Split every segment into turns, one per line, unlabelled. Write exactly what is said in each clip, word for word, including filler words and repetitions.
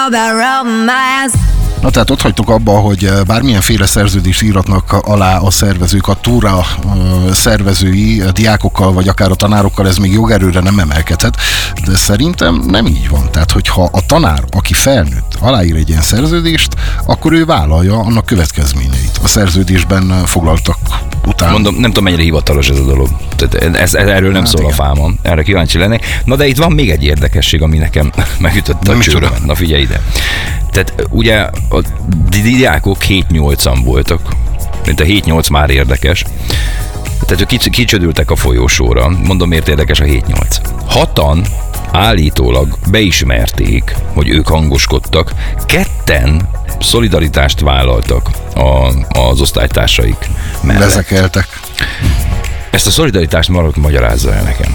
about romance.
Na tehát ott hagytok abba, hogy bármilyenféle szerződést íratnak alá a szervezők, a túra szervezői, a diákokkal, vagy akár a tanárokkal, ez még jogerőre nem emelkedhet, de szerintem nem így van. Tehát, hogyha a tanár, aki felnőtt, aláír egy ilyen szerződést, akkor ő vállalja annak következményeit. A szerződésben foglaltak után.
Mondom, nem tudom, mennyire hivatalos ez a dolog. Tehát ez, ez, erről nem hát szól igen. A fámon. Erre kíváncsi lennék. Na de itt van még egy érdekesség, ami nekem megütött a csőröm. Na figyelj ide. Tehát ugye a diákok hét-nyolcan voltak. Mint a hét-nyolc már érdekes. Tehát ők kicsödültek a folyósóra. Mondom, miért érdekes a hét-nyolc. Hatan állítólag beismerték, hogy ők hangoskodtak. Ketten szolidaritást vállaltak a, az osztálytársaik mellett.
Vezekeltek.
Ezt a szolidaritást maradok magyarázza el nekem.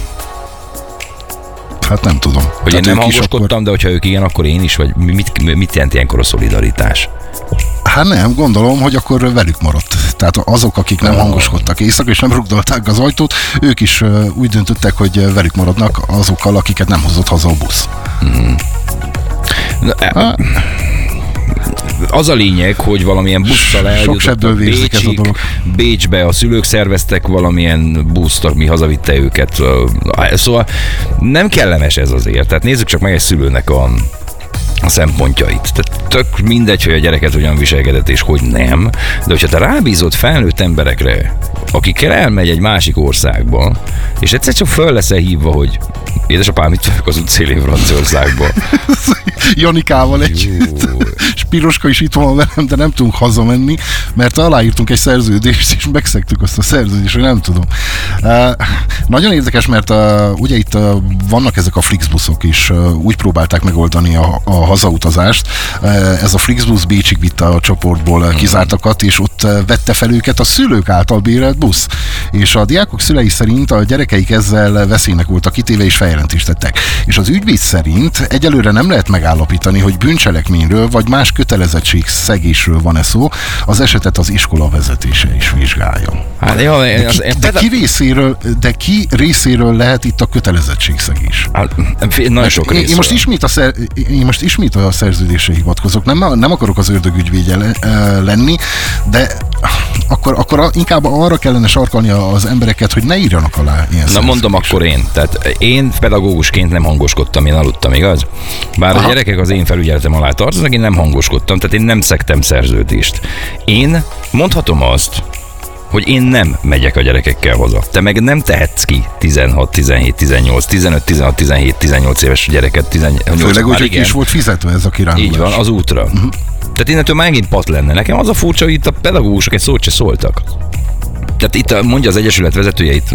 Hát nem tudom.
Hogy én nem hangoskodtam, akkor... de hogyha ők igen, akkor én is, vagy mit, mit jelent ilyenkor a szolidaritás?
Hát nem, gondolom, hogy akkor velük maradt. Tehát azok, akik nem hangoskodtak éjszaka, és nem rugdolták az ajtót, ők is úgy döntöttek, hogy velük maradnak azokkal, akiket nem hozott haza a busz.
Mm. Na, az a lényeg, hogy valamilyen busszal eljutottak Bécsig, Bécsbe, a szülők szerveztek valamilyen buszt, ami hazavitte őket. Szóval nem kellemes ez azért. Tehát nézzük csak meg egy szülőnek a, a szempontjait. Tehát tök mindegy, hogy a gyereket hogyan viselkedett és hogy nem, de hogyha te rábízod felnőtt emberekre, akikkel elmegy egy másik országba, és egyszer csak föl leszel hívva, hogy édesapám, itt vagyok az útszélén Franciaországban.
Janikával együtt. És Piroska is itt van velem, de nem tudunk hazamenni, mert aláírtunk egy szerződést, és megszegtük azt a szerződést, hogy nem tudom. Uh, nagyon érdekes, mert uh, ugye itt uh, vannak ezek a Flixbuszok is, uh, úgy próbálták megoldani a, a hazautazást. Uh, ez a Flixbusz Bécsig vitte a csoportból uh, kizártakat, és ott uh, vette fel őket a szülők által bérelt busz. És a diákok szülei szerint a gyerekeik ezzel veszélynek voltak kitéve, és feljelentést tettek. És az ügyvéd szerint egyelőre nem lehet megállapítani, hogy bűncselekményről vagy más kötelezettségszegésről van-e szó, az esetet az iskola vezetése is vizsgálja.
Hát, jó,
de, ki,
az,
de, ki részéről, de ki részéről lehet itt a kötelezettségszegés?
Hát, nagyon sok
én, én, most ismét a szer, én most ismét a szerződésre hivatkozok, nem, nem akarok az ördög ügyvédje lenni, de akkor, akkor inkább arra kellene sarkalni az embereket, hogy ne írjanak alá ilyen
Na mondom akkor én. Tehát én pedagógusként nem hangoskodtam, én aludtam, igaz? Bár Aha. a gyerekek az én felügyeletem alá tartoznak, én nem hangoskodtam, tehát én nem szegtem szerződést. Én mondhatom azt, hogy én nem megyek a gyerekekkel haza. Te meg nem tehetsz ki tizenhat, tizenhét, tizennyolc, tizenöt, tizenhat, tizenhét, tizennyolc éves gyereket. tizennyolc
Főleg úgy, hogy is volt fizetve ez a kirándulás.
Így van, az útra. Uh-huh. Tehát innentől megint pat lenne. Nekem az a furcsa, hogy itt a pedagógusok egy szót se szóltak. Tehát itt mondja az Egyesület vezetője, itt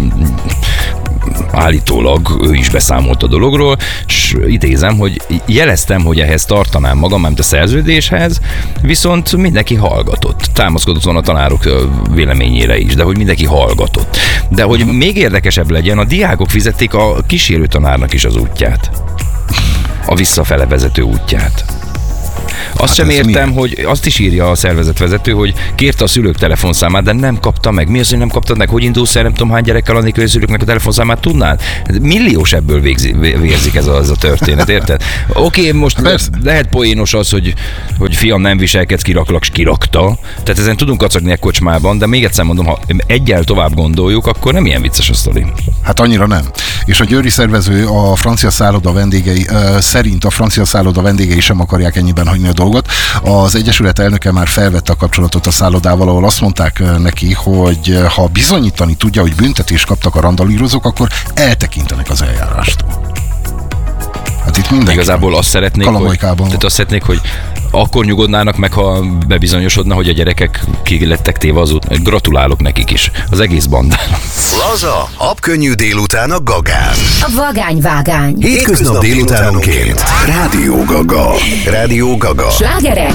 állítólag ő is beszámolt a dologról, és idézem, hogy jeleztem, hogy ehhez tartanám magam, mert a szerződéshez, viszont mindenki hallgatott. Támaszkodott volna a tanárok véleményére is, de hogy mindenki hallgatott. De hogy még érdekesebb legyen, a diákok fizették a kísérő tanárnak is az útját. A visszafele vezető útját. Azt hát sem értem, mi? Hogy azt is írja a szervezetvezető, hogy kérte a szülők telefonszámát, de nem kapta meg. Mi az, hogy nem kaptad meg? Hogy indulsz el, nem tudom hány gyerekkel, annélkül, hogy a szülőknek a telefonszámát tudnád? Milliós ebből végzi, vérzik ez a, ez a történet, érted? Oké, okay, most Persze. lehet poénos az, hogy, hogy fiam, nem viselkedsz, kiraklak, s kirakta. Tehát ezen tudunk kacagni a kocsmában, de még egyszer mondom, ha egyel tovább gondoljuk, akkor nem ilyen vicces a sztori.
Hát annyira nem. És a győri szervező a francia szálloda vendégei uh, szerint a francia szálloda vendégei sem akarják ennyiben hagyni a dolgot. Az Egyesület elnöke már felvette a kapcsolatot a szállodával, ahol azt mondták neki, hogy ha bizonyítani tudja, hogy büntetést kaptak a randalírozók, akkor eltekintenek az eljárástól. Hát itt mindenki.
Igazából azt szeretnék, hogy, tehát azt szeretnék, hogy akkor nyugodnának meg, ha bebizonyosodna, hogy a gyerekek ki lettek téve az út. Gratulálok nekik is, az egész bandának.
Laza, habkönnyű délután a Gagán.
A vagány-vágány.
Hétköznap délutánonként. Rádió Gaga. Rádió Gaga.
Slágerek